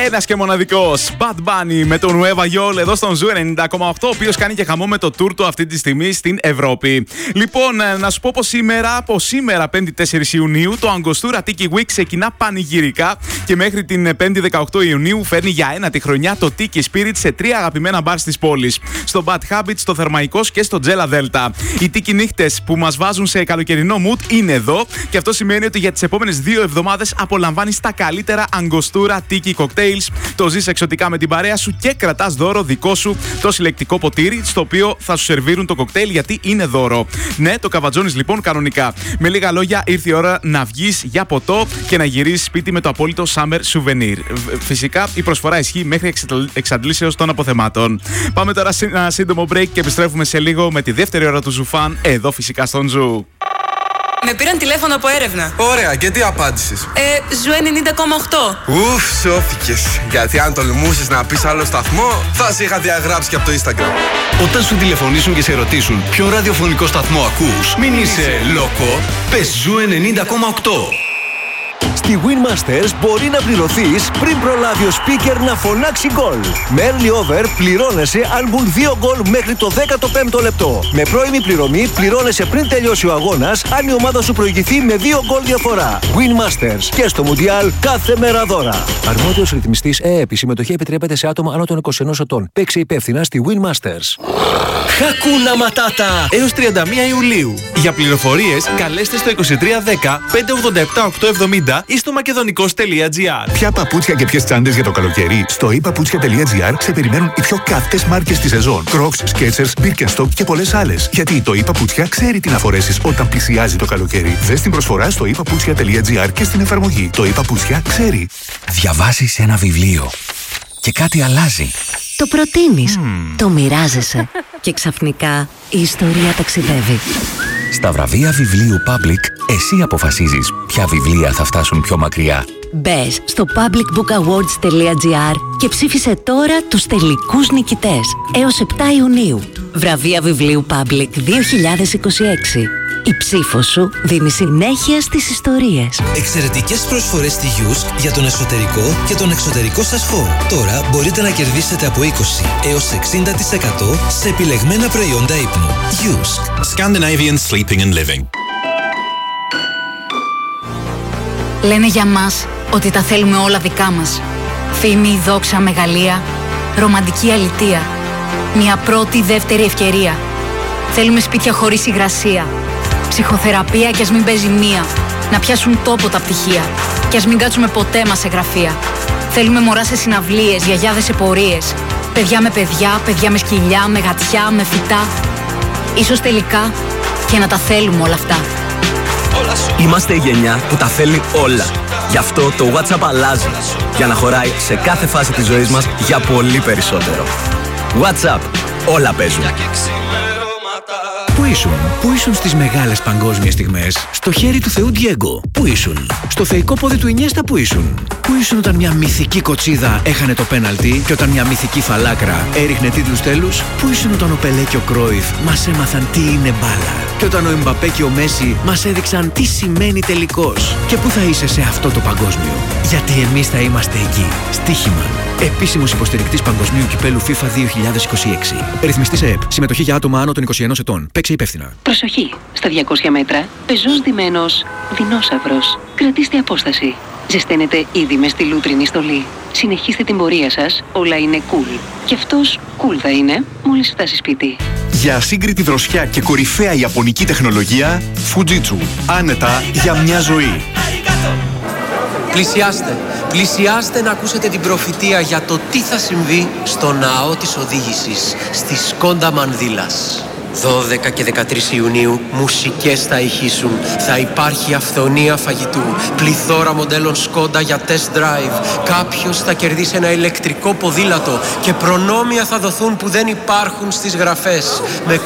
Ένας και μοναδικός Bad Bunny με τον Nueva York εδώ στον Ζου 90,8, ο οποίος κάνει και χαμό με το tour του αυτή τη στιγμή στην Ευρώπη. Λοιπόν, να σου πω πως σήμερα 5η 4 Ιουνίου, το Angostura Tiki Week ξεκινά πανηγυρικά και μέχρι την 5η 18 Ιουνίου φέρνει για ένατη χρονιά το Tiki Spirit σε 3 αγαπημένα μπαρ της πόλης. Στο Bad Habits, στο Θερμαϊκός και στο Gela Delta. Οι Tiki νύχτες που μας βάζουν σε καλοκαιρινό mood είναι εδώ και αυτό σημαίνει ότι για τις επόμενες 2 εβδομάδες απολαμβάνεις τα καλύτερα Angostura Tiki Cocktails. Το ζεις εξωτικά με την παρέα σου και κρατάς δώρο δικό σου το συλλεκτικό ποτήρι, στο οποίο θα σου σερβίρουν το κοκτέιλ γιατί είναι δώρο. Ναι, το καβατζώνεις λοιπόν κανονικά. Με λίγα λόγια, ήρθε η ώρα να βγεις για ποτό και να γυρίσεις σπίτι με το απόλυτο summer souvenir. Φυσικά η προσφορά ισχύει μέχρι εξαντλήσεως των αποθεμάτων. Πάμε τώρα σε ένα σύντομο break και επιστρέφουμε σε λίγο με τη δεύτερη ώρα του Ζουφάν, εδώ φυσικά στον Ζου. Με πήραν τηλέφωνο από έρευνα. Ωραία, και τι απάντησες? Ζου 90,8. Ουφ, σώθηκες. Γιατί αν τολμούσες να πεις άλλο σταθμό, θα σε είχα διαγράψει και από το Instagram. Όταν σου τηλεφωνήσουν και σε ρωτήσουν ποιο ραδιοφωνικό σταθμό ακούς, μην είσαι λόκο, πες Ζου 90,8. Στη Winmasters μπορεί να πληρωθείς πριν προλάβει ο speaker να φωνάξει γκολ. Με early over πληρώνεσαι αν μπουν 2 γκολ μέχρι το 15ο λεπτό. Με πρώιμη πληρωμή πληρώνεσαι πριν τελειώσει ο αγώνας αν η ομάδα σου προηγηθεί με 2 γκολ διαφορά. Winmasters και στο Μουντιάλ κάθε μέρα δώρα. Αρμόδιος ρυθμιστής ΕΕΠ. Η συμμετοχή επιτρέπεται σε άτομα άνω των 21 ετών. Παίξε υπεύθυνα στη Winmasters. Χακούνα Ματάτα! Έως 31 Ιουλίου. Για πληροφορίες καλέστε στο 2310 587 870 ή στο makedonico's.gr. Ποια παπούτσια και ποιες τσάντες για το καλοκαίρι? Στο epaputsια.gr σε περιμένουν οι πιο καυτές μάρκες της σεζόν. Crocs, Skechers, Birkenstock και πολλές άλλες. Γιατί το ePaputsια ξέρει τι να φορέσεις όταν πλησιάζει το καλοκαίρι. Δες την προσφορά στο epaputsια.gr και στην εφαρμογή. Το ePaputsια ξέρει. Διαβάζεις ένα βιβλίο και κάτι αλλάζει. Το προτείνεις, το μοιράζεσαι και ξαφνικά η ιστορία ταξιδεύει. Στα βραβεία βιβλίου Public, εσύ αποφασίζεις ποια βιβλία θα φτάσουν πιο μακριά. Μπες στο publicbookawards.gr και ψήφισε τώρα τους τελικούς νικητές έως 7 Ιουνίου. Βραβεία βιβλίου Public 2026. Η ψήφος σου δίνει συνέχεια στις ιστορίες. Εξαιρετικές προσφορές στη Yusk για τον εσωτερικό και τον εξωτερικό σας χώρο. Τώρα μπορείτε να κερδίσετε από 20 έως 60% σε επιλεγμένα προϊόντα ύπνου. Yusk. Scandinavian Sleeping and Living. Λένε για μας ότι τα θέλουμε όλα δικά μας. Φήμη, δόξα, μεγαλεία, ρομαντική αλητεία. Μια πρώτη, δεύτερη ευκαιρία. Θέλουμε σπίτια χωρίς υγρασία. Ψυχοθεραπεία κι ας μην παίζει μία. Να πιάσουν τόπο τα πτυχία. Κι ας μην κάτσουμε ποτέ μας σε γραφεία. Θέλουμε μωρά σε συναυλίες, γιαγιάδες σε πορείες. Παιδιά με παιδιά, παιδιά με σκυλιά, με γατιά, με φυτά. Ίσως τελικά και να τα θέλουμε όλα αυτά. Είμαστε η γενιά που τα θέλει όλα. Γι' αυτό το WhatsApp αλλάζει. Για να χωράει σε κάθε φάση της ζωής μας για πολύ περισσότερο. WhatsApp. Όλα παίζουν. Πού ήσουν στις μεγάλες παγκόσμιες στιγμές? Στο χέρι του Θεού Ντιέγκο. Πού ήσουν? Στο θεϊκό πόδι του Ινιέστα. Πού ήσουν? Πού ήσουν όταν μια μυθική κοτσίδα έχανε το πέναλτι και όταν μια μυθική φαλάκρα έριχνε τίτλους τέλους? Πού ήσουν όταν ο Πελέ και ο Κρόιφ μας έμαθαν τι είναι μπάλα? Και όταν ο Εμπαπέ και ο Μέση μας έδειξαν τι σημαίνει τελικός? Και πού θα είσαι σε αυτό το παγκόσμιο? Γιατί εμείς θα είμαστε εκεί. Στοίχημα. Επίσημος υποστηρικτής Παγκοσμίου Κυπέλου FIFA 2026. Ρυθμιστής ΕΕΠ. Συμμετοχή για άτομα άνω των 21 ετών. Παίξε υπεύθυνα. Προσοχή! Στα 200 μέτρα, πεζός ντυμένος δεινόσαυρος. Κρατήστε απόσταση. Ζεσταίνετε ήδη μες στη λούτρινη στολή. Συνεχίστε την πορεία σας, όλα είναι cool. Και αυτός cool θα είναι μόλις φτάσει σπίτι. Για ασύγκριτη δροσιά και κορυφαία ιαπωνική τεχνολογία, Fujitsu. Άνετα για μια ζωή. Πλησιάστε να ακούσετε την προφητεία για το τι θα συμβεί στο ναό της οδήγησης στη Σκόντα Μανδύλας. 12 και 13 Ιουνίου μουσικές θα ηχήσουν. Θα υπάρχει αυθονία φαγητού, πληθώρα μοντέλων Σκόντα για test drive. Κάποιος θα κερδίσει ένα ηλεκτρικό ποδήλατο και προνόμια θα δοθούν που δεν υπάρχουν στις γραφές. Με